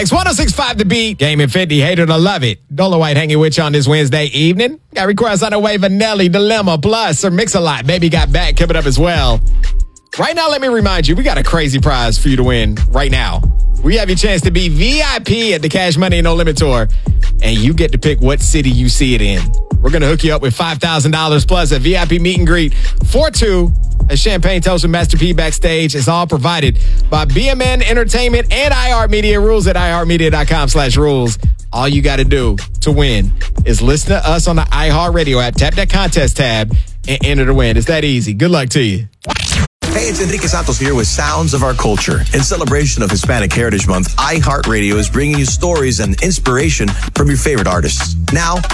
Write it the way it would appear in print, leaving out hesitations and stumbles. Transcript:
It's 106.5 The Beat. Game and 50. Hater to love it. Dola White hanging with you on this Wednesday evening. Got requests on the way. Vanelli, Dilemma, Plus, Sir Mix-a-Lot. Baby Got Back coming up as well. Right now, let me remind you, we got a crazy prize for you to win right now. We have your chance to be VIP at the Cash Money and No Limit Tour, and you get to pick what city you see it in. We're going to hook you up with $5,000 plus a VIP meet and greet for two. A champagne toast with Master P backstage is all provided by BMN Entertainment and iHeartMedia. Rules at iHeartMedia.com/rules. All you got to do to win is listen to us on the iHeartRadio app, tap that contest tab, and enter to win. It's that easy. Good luck to you. Hey, it's Enrique Santos here with Sounds of Our Culture. In celebration of Hispanic Heritage Month, iHeartRadio is bringing you stories and inspiration from your favorite artists. Now,